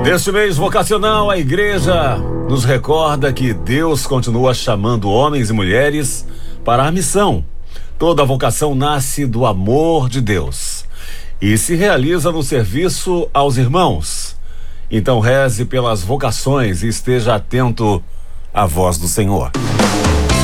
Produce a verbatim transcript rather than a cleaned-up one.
Neste mês vocacional, a igreja nos recorda que Deus continua chamando homens e mulheres para a missão. Toda vocação nasce do amor de Deus e se realiza no serviço aos irmãos. Então reze pelas vocações e esteja atento à voz do Senhor.